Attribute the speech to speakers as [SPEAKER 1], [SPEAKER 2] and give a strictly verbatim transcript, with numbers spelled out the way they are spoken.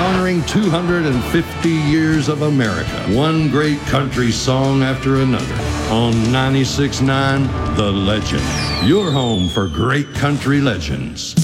[SPEAKER 1] honoring two hundred fifty years of America. One great country song after another. On ninety-six point nine, The Legend. Your home for great country legends.